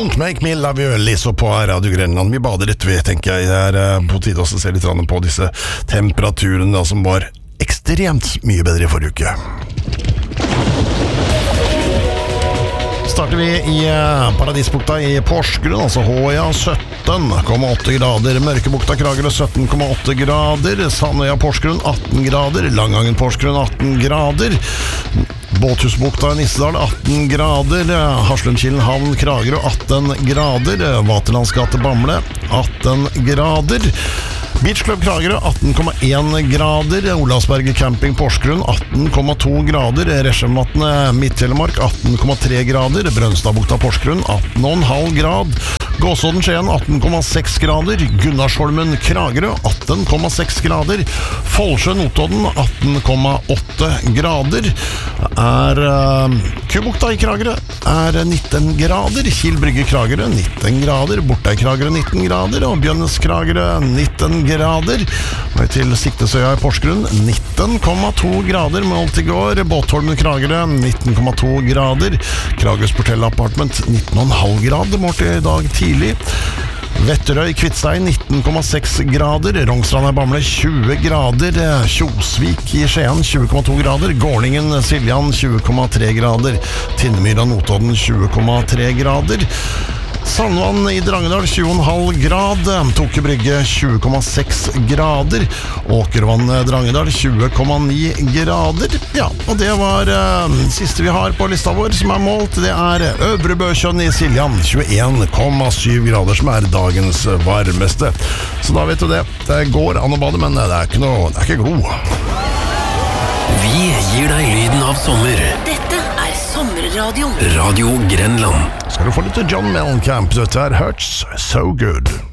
Don't Make Me Love You, Lizzo på Radio Grenland. Vi bader rett ved, tenker jeg. Det på tide også å se litt på disse temperaturene da, som var ekstremt mye bedre i forrige uke. Starter vi i Paradisbukta i Porsgrunn, altså Håja 17,8 grader, Mørkebukta Kragerø 17,8 grader, Sandøya Porsgrunn 18 grader, Langangen Porsgrunn 18 grader, Båthusbukta i Nissedal 18 grader, Haslundkilen Havn Kragerø 18 grader, Vaterlandsgate Bamble 18 grader, Beach Club Kragerø 18,1 grader, Olavsberget Camping Porsgrunn 18,2 grader, Resjemattene Midt-Telemark 18,3 grader, Brønstadbukta Porsgrunn 18,5 grad, Gåsåden Skien 18,6 grader, Gunnarsholmen Kragerø 18,6 grader, Folsjø Notodden 18,8 grader, Kubukta i Kragerø 19 grader, Kiel Brygge Kragerø 19 grader, Bortei Kragerø 19 grader, og Bjønnes Kragerø 19 grader, og til Siktesøya i Porsgrunn 19,2 grader, målt i går, Båtholmen Kragerø 19,2 grader, Kragerøs Portell Apartment 19,5 grader, målt i dag tidlig, Vetterøy Kvitstein 19,6 grader, Rongstrand i Bamble 20 grader, Kjosvik i Skien 20,2 grader, Gårdingen Siljan 20,3 grader, Tinnemyra Notodden 20,3 grader, Sandvann i Drangedal 20,5 grad, Toke Brygge 20,6 grader, Åkervann Drangedal 20,9 grader. Ja, og det var siste vi har på lista vår som målt. Det Øvre Bøkjønn i Siljan 21,7 grader som dagens varmeste. Så da vet du det. Det går an å bade, men det ikke god. Vi gir deg lyden av sommer. Dette sommerradioen. Radio Grenland. Skal du få litt John Mellencamp, dette Hurts So Good.